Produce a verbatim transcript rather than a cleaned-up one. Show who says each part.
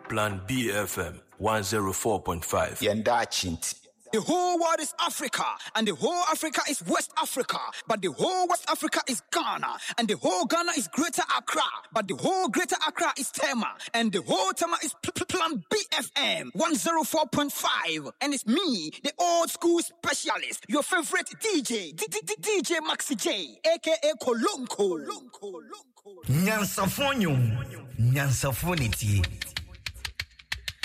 Speaker 1: Plan B F M one oh four point five.
Speaker 2: Yenda Chinti.
Speaker 3: The whole world is Africa, and the whole Africa is West Africa, but the whole West Africa is Ghana, and the whole Ghana is Greater Accra, but the whole Greater Accra is Tema, and the whole Tema is P- P- Plan B F M one oh four point five, and it's me, the old school specialist, your favorite D J, D- D- D- DJ Maxi J, aka Kolonko.
Speaker 4: Nyansafonyum, Nyansafonity.